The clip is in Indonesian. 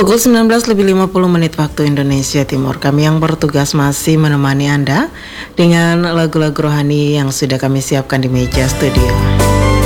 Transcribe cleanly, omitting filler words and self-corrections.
Pukul 19:50 waktu Indonesia Timur. Kami yang bertugas masih menemani Anda dengan lagu-lagu rohani yang sudah kami siapkan di meja studio.